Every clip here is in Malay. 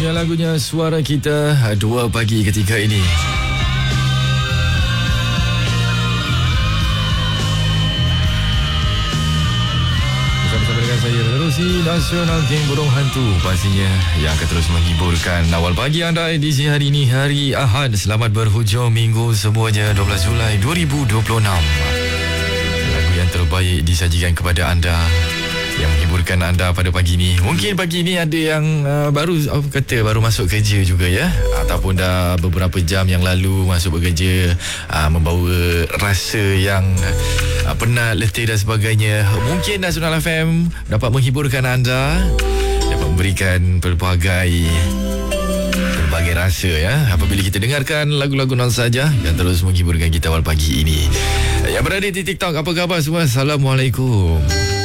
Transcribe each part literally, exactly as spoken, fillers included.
Seterusnya lagunya Suara Kita, dua pagi ketika ini. Bersama-sama dengan saya menerusi Nasional Geng Burung Hantu, pastinya yang akan terus menghiburkan awal pagi anda edisi hari ini, hari Ahad. Selamat berhujung minggu semuanya, dua belas Julai dua ribu dua puluh enam. Lagu yang terbaik disajikan kepada anda, yang menghiburkan anda pada pagi ini. Mungkin pagi ini ada yang uh, baru apa kata baru masuk kerja juga ya, ataupun dah beberapa jam yang lalu masuk bekerja, uh, membawa rasa yang uh, penat, letih dan sebagainya. Mungkin Nasional F M dapat menghiburkan anda, dapat memberikan pelbagai berbagai rasa ya, apabila kita dengarkan lagu-lagu non saja yang terus menghiburkan kita awal pagi ini. Yang berada di TikTok, apa khabar semua? Assalamualaikum.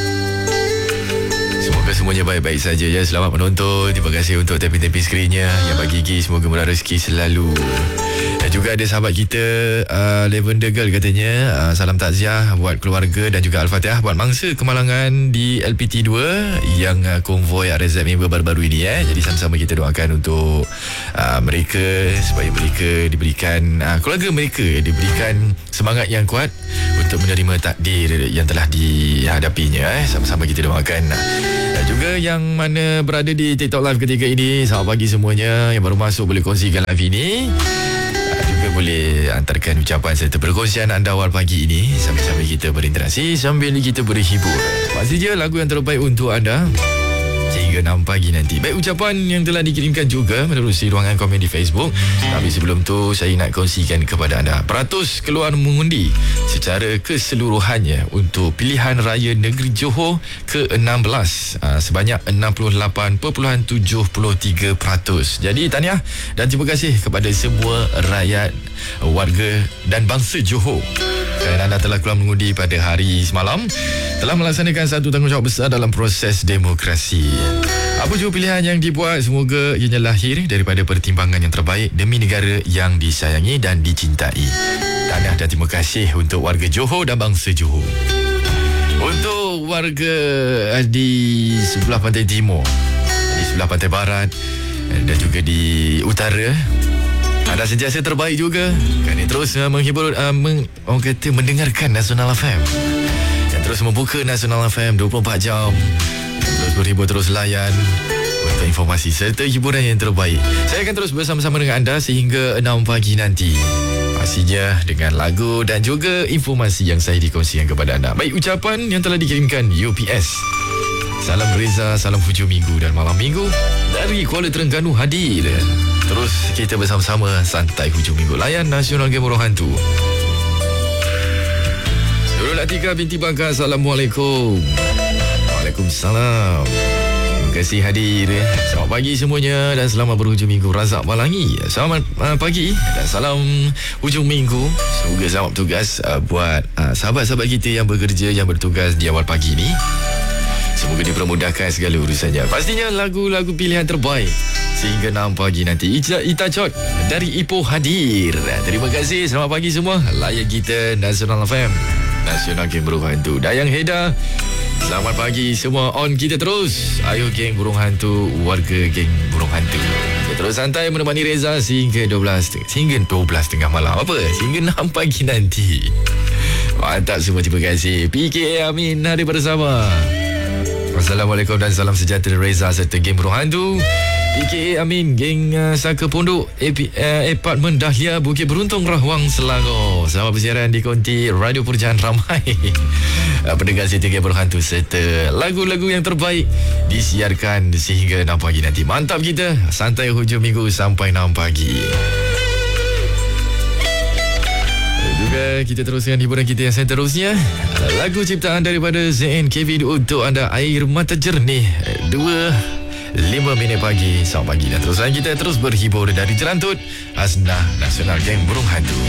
Semoga semuanya baik-baik saja ya. Selamat menonton. Terima kasih untuk tapping-tapping skrinnya. Yang bagi Gi, semoga murah rezeki selalu. Dan juga ada sahabat kita uh, Lavender Girl katanya, uh, salam takziah buat keluarga dan juga Al-Fatihah buat mangsa kemalangan di L P T dua yang uh, konvoi R Z member baru-baru ini eh. Jadi sama-sama kita doakan untuk uh, mereka, supaya mereka diberikan, uh, keluarga mereka diberikan semangat yang kuat untuk menerima takdir yang telah dihadapinya eh. Sama-sama kita doakan. Dan juga yang mana berada di TikTok Live ketika ini, selamat pagi semuanya. Yang baru masuk boleh kongsikan live ini, juga boleh antarkan ucapan serta perkongsian anda awal pagi ini. Sambil-sambil kita berinteraksi, sambil kita berhibur. Pastinya lagu yang terbaik untuk anda sehingga enam pagi nanti. Baik, ucapan yang telah dikirimkan juga menerusi ruangan komen di Facebook. Tapi sebelum tu saya nak kongsikan kepada anda, peratus keluar mengundi secara keseluruhannya untuk pilihan raya negeri Johor ke enam belas, aa, sebanyak enam puluh lapan perpuluhan tujuh tiga peratus. Jadi tahniah dan terima kasih kepada semua rakyat, warga dan bangsa Johor kerana anda telah keluar mengundi pada hari semalam, telah melaksanakan satu tanggungjawab besar dalam proses demokrasi. Apa jua pilihan yang dibuat, semoga ianya lahir daripada pertimbangan yang terbaik demi negara yang disayangi dan dicintai. Tahniah dan terima kasih untuk warga Johor dan bangsa Johor. Untuk warga di sebelah pantai timur, di sebelah pantai barat dan juga di utara, anda sentiasa terbaik juga. Kerana terus uh, menghibur, uh, meng, orang kata mendengarkan Nasional F M, dan terus membuka Nasional F M dua puluh empat jam, dan terus berhibur, terus layan untuk informasi serta hiburan yang terbaik. Saya akan terus bersama-sama dengan anda sehingga enam pagi nanti, pastinya dengan lagu dan juga informasi yang saya dikongsikan kepada anda. Baik, ucapan yang telah dikirimkan U P S. Salam Reza, salam hujung minggu dan malam minggu dari Kuala Terengganu hadir. Terus kita bersama-sama santai hujung minggu, layan Nasional Geng Burung Hantu. Nurul Atika binti Bangka, Assalamualaikum. Waalaikumsalam. Terima kasih hadir. Selamat pagi semuanya dan selamat berhujung minggu. Razak Malangi, selamat uh, pagi dan salam hujung minggu. Semoga selamat bertugas uh, buat uh, sahabat-sahabat kita yang bekerja, yang bertugas di awal pagi ni. Semoga dipermudahkan segala urusannya. Pastinya lagu-lagu pilihan terbaik sehingga enam pagi nanti. Ita, Ita Chot dari Ipoh hadir. Terima kasih. Selamat pagi semua. Layan kita Nasional F M, Nasional Geng Burung Hantu. Dayang Heda, selamat pagi semua. On kita terus. Ayo Geng Burung Hantu, warga Geng Burung Hantu. Kita terus santai menemani Reza sehingga dua belas hingga dua belas tengah malam. Apa? Sehingga enam pagi nanti. Mantap semua. Terima kasih. P K A Amin hadir bersama. Assalamualaikum dan salam sejahtera Reza serta Geng Burung Hantu. P K A Amin, Geng uh, Saka Pondok, A P, uh, Apartmen Dahlia, Bukit Beruntung, Rahwang, Selangor. Selamat bersiaran di konti Radio Purjaan ramai uh, pendengar serta Geng Burung Hantu serta lagu-lagu yang terbaik disiarkan sehingga enam pagi nanti. Mantap kita, santai hujung minggu sampai enam pagi. Juga kita teruskan hiburan kita yang seterusnya. Lagu ciptaan daripada Z N K V untuk anda, Air Mata Jernih. Dua lima minit pagi. Selamat pagi dan teruskan kita terus berhibur dari Jerantut Hasnah Nasional Geng Burung Hantu.